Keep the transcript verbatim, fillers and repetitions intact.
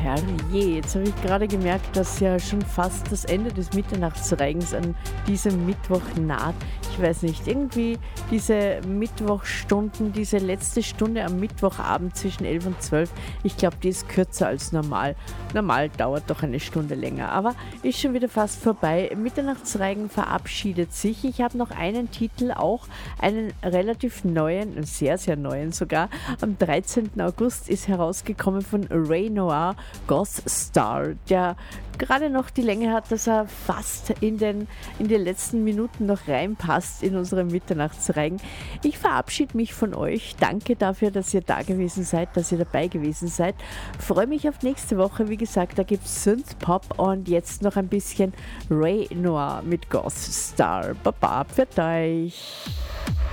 herrje, jetzt habe ich gerade gemerkt, dass ja schon fast das Ende des Mitternachtsreigens an diesem Mittwoch naht. Ich weiß nicht, irgendwie diese Mittwochstunden, diese letzte Stunde am Mittwochabend zwischen elf und zwölf, ich glaube, die ist kürzer als normal. Normal dauert doch eine Stunde länger, aber ist schon wieder fast vorbei. Mitternachtsreigen verabschiedet sich. Ich habe noch einen Titel, auch einen relativ neuen, sehr, sehr neuen sogar. Am dreizehnten August ist herausgekommen von Ray Noir, Goth Star, der gerade noch die Länge hat, dass er fast in, den, in die letzten Minuten noch reinpasst in unsere Mitternachtsreigen. Ich verabschiede mich von euch. Danke dafür, dass ihr da gewesen seid, dass ihr dabei gewesen seid. Freue mich auf nächste Woche. Wie gesagt, da gibt es Synthpop und jetzt noch ein bisschen Ray Noir mit Goth Star. Baba, für euch.